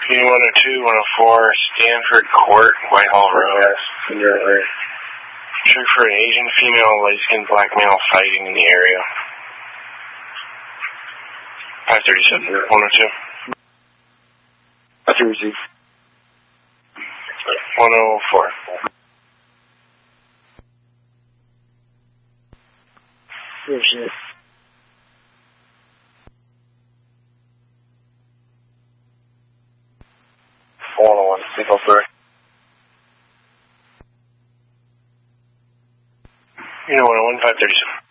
P102, 104, Stanford Court, Whitehall Road. Yes, you're right. Check for an Asian female, light-skinned black male fighting in the area. 537, 102. That's your receipt. 104. Oh, shit. One, signal 3. Unit 101, 537.